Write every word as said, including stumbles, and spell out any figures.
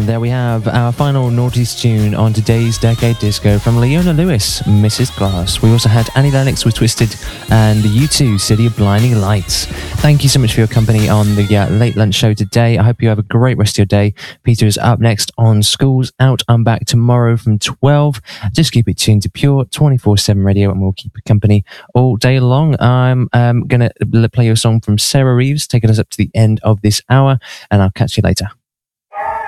There we have our final Naughties tune on today's Decade Disco from Leona Lewis, Missus Glass. We also had Annie Lennox with Twisted and the U two, City of Blinding Lights. Thank you so much for your company on the uh, Late Lunch Show today. I hope you have a great rest of your day. Peter is up next on Schools Out. I'm back tomorrow from twelve. Just keep it tuned to Pure twenty-four seven Radio and we'll keep you company all day long. I'm um, going to play you a song from Sarah Reeves, taking us up to the end of this hour, and I'll catch you later.